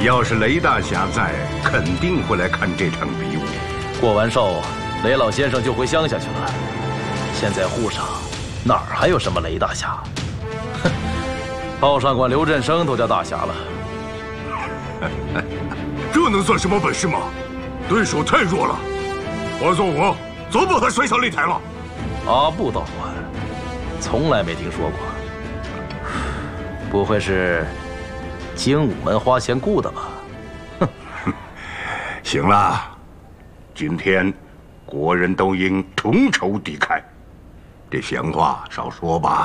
要是雷大侠在，肯定会来看这场比武。 过完寿，雷老先生就回乡下去了。现在沪上哪儿还有什么雷大侠？哼，炮上官刘振生都叫大侠了。 这能算什么本事吗？对手太弱了。换做我，早把他摔上擂台了。 阿布道馆，从来没听说过。不会是精武门花钱雇的吧？ 哼，行了，今天国人都应同仇敌忾，这闲话少说吧。